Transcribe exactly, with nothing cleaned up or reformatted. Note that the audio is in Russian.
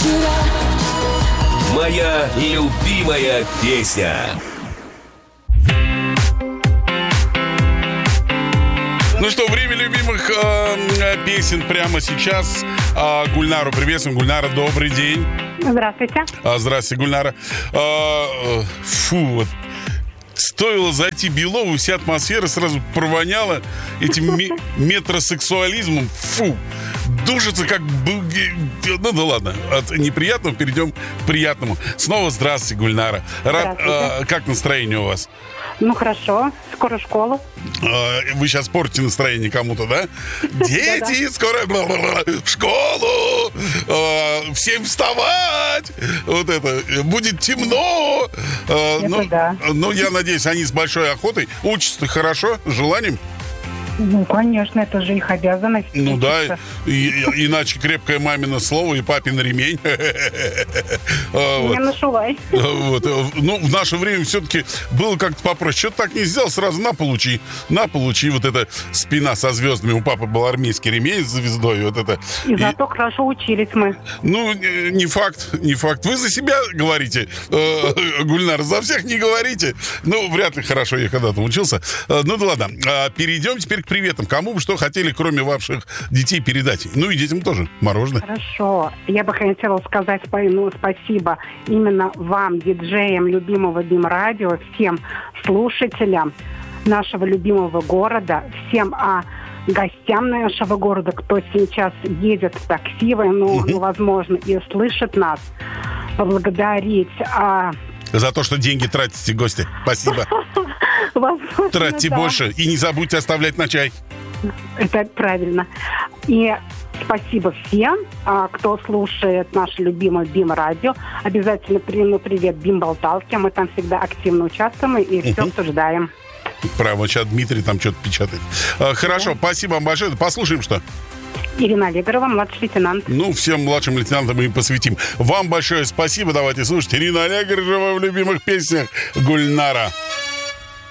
Моя любимая песня. Ну что, время любимых э, песен прямо сейчас. Э, Гульнару приветствуем. Гульнара, добрый день. Здравствуйте. А, здравствуйте, Гульнара. Э, фу, вот. Стоило зайти в Белову, вся атмосфера сразу провоняла этим ми- метросексуализмом. Фу. Душится как... Ну да ладно, от неприятного перейдем к приятному. Снова здравствуйте, Гульнара. Рад, э, как настроение у вас? Ну хорошо, скоро школа. Э, вы сейчас портите настроение кому-то, да? Дети, скоро в школу, э, всем вставать. Вот это, будет темно. Э, ну, да. ну, я надеюсь, они с большой охотой учатся хорошо, с желанием. Ну, конечно, это же их обязанность. Ну да, и, и, иначе крепкое мамино слово и папин ремень. Не нашивай. Вот. Ну, в наше время все-таки было как-то попроще. Что-то так не сделал, сразу на получи. На получи. Вот эта спина со звездами. У папы был армейский ремень с звездой. Вот это. И зато хорошо учились мы. Ну, не факт, не факт. Вы за себя говорите, Гульнар, за всех не говорите. Ну, вряд ли хорошо я когда-то учился. Ну да ладно. Перейдем теперь к приветам. Кому бы что хотели, кроме ваших детей, передать? Ну и детям тоже. Мороженое. Хорошо. Я бы хотела сказать ну, спасибо именно вам, диджеям любимого Бим-радио, всем слушателям нашего любимого города, всем а, гостям нашего города, кто сейчас едет в такси, ну, угу. ну возможно, и слышит нас, поблагодарить. А... За то, что деньги тратите, гости. Спасибо. Возможно, тратьте да. больше и не забудьте оставлять на чай. Это правильно. И спасибо всем, кто слушает наше любимое Бим-радио. Обязательно приму привет Бим-болталке. Мы там всегда активно участвуем и uh-huh. все обсуждаем. Право, сейчас Дмитрий там что-то печатает. Хорошо, да. Спасибо вам большое. Послушаем, что? Ирина Аллегрова, младший лейтенант. Ну, всем младшим лейтенантам мы посвятим. Вам большое спасибо. Давайте слушать Ирина Аллегрова в любимых песнях Гульнара.